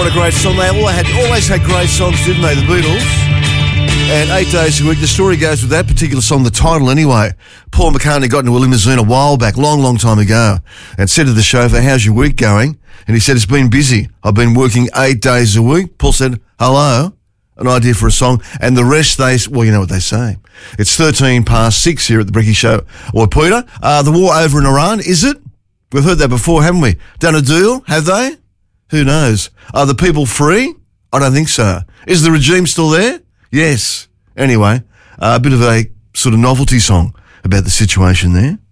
what a great song. They always had great songs, didn't they, the Beatles? And 8 days a week, the story goes with that particular song, the title anyway. Paul McCartney got into a limousine a while back, long time ago, and said to the chauffeur, how's your week going? And he said, it's been busy. I've been working 8 days a week. Paul said, hello, an idea for a song. And the rest, well, you know what they say. It's 13 past 6 here at the Bricky Show. Well, Peter, the war over in Iran, is it? We've heard that before, haven't we? Done a deal? Have they? Who knows? Are the people free? I don't think so. Is the regime still there? Yes. Anyway, a bit of a sort of novelty song about the situation there.